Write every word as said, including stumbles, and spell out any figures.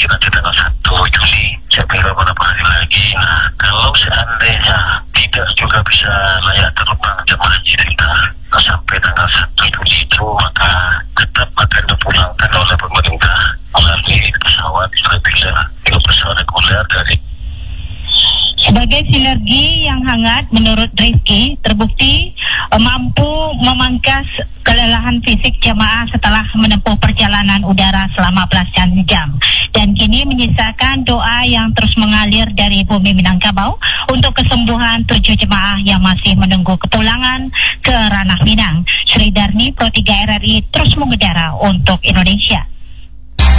nanti tanggal satu Juli. Saya kira beberapa hari lagi. Nah, kalau seandainya tidak juga bisa layak terbang jemaah haji kita sampai tanggal satu Juli itu, maka tetap akan dipulangkan oleh pemerintah melalui pesawat reguler, pesawat reguler dari. Sebagai sinergi yang hangat, menurut Rizky, terbukti uh, mampu memangkas kelelahan fisik jemaah setelah menempuh perjalanan udara selama belasan jam. Dan kini menyisakan doa yang terus mengalir dari bumi Minangkabau untuk kesembuhan tujuh jemaah yang masih menunggu kepulangan ke Ranah Minang. Sri Darni, Pro tiga R R I, terus mengudara untuk Indonesia.